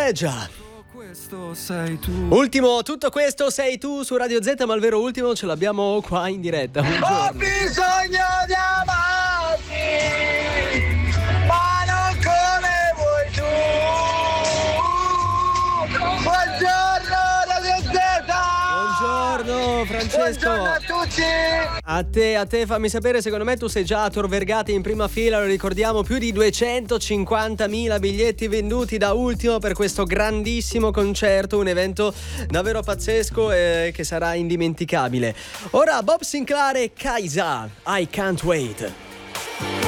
Già. Ultimo, tutto questo sei tu su Radio Z, ma il vero ultimo ce l'abbiamo qua in diretta. Ho bisogno di amarti, ma non come vuoi tu. Buongiorno Radio Z. Buongiorno Francesco. Buongiorno a tutti. A te, fammi sapere, secondo me tu sei già a Tor Vergata in prima fila, lo ricordiamo, più di 250.000 biglietti venduti da ultimo per questo grandissimo concerto, un evento davvero pazzesco e che sarà indimenticabile. Ora Bob Sinclair e Kaisa, I Can't Wait.